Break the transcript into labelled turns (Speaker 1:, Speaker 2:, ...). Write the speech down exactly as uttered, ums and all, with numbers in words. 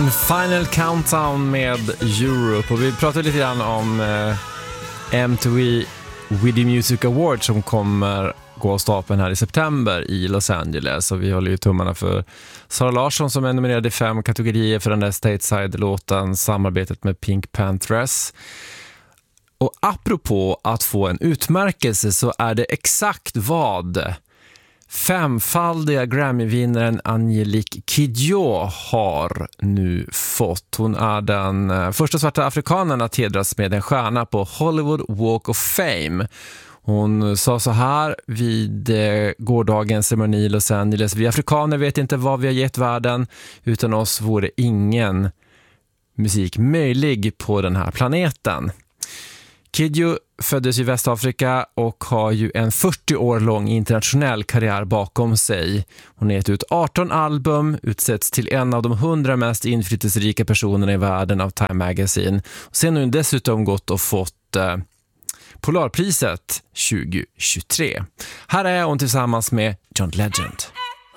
Speaker 1: en final countdown med Europe, och vi pratade lite grann om eh, M T V Video Music Awards som kommer gå av stapeln här i september i Los Angeles, och vi håller ju tummarna för Sara Larsson som är nominerad i fem kategorier för den där Stateside-låten, samarbetet med Pink Panthers. Och apropå att få en utmärkelse så är det exakt vad femfaldiga Grammy-vinnaren Angelique Kidjo har nu fått. Hon är den första svarta afrikanen att hedras med en stjärna på Hollywood Walk of Fame. Hon sa så här vid eh, gårdagens ceremoni i Los Angeles: vi afrikaner vet inte vad vi har gett världen, utan oss vore ingen musik möjlig på den här planeten. Kidjo föddes i Västafrika och har ju en fyrtio år lång internationell karriär bakom sig. Hon har gett ut arton album, utsätts till en av de hundra mest inflytelserika personerna i världen av Time Magazine. Och sen har hon dessutom gått och fått eh, Polarpriset tjugo tjugotre. Här är hon tillsammans med John Legend.